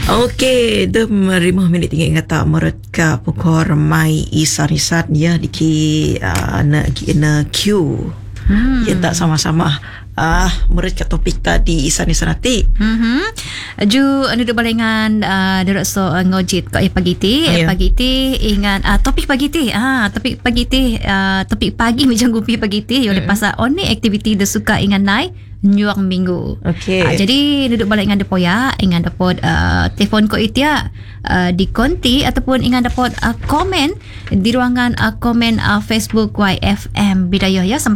Okey, dah 5 minit tinggal kata mereka pukul mai isan-isan ya diki na Q. Ya tak sama-sama mereka topik tadi isan-isan nanti. Ju anu duk balengan derak so ngojit kat pagi ti ingat topik pagi ti topik pagi ti topik pagi macam gupi pagi ti oleh pasal oni aktiviti de suka ingat nai nyuang minggu. Okey. Jadi duduk balik ingat depo ya, ingat dapat telefon ko itia di konti ataupun ingat dapat komen di ruangan komen Facebook YFM Bidayah ya.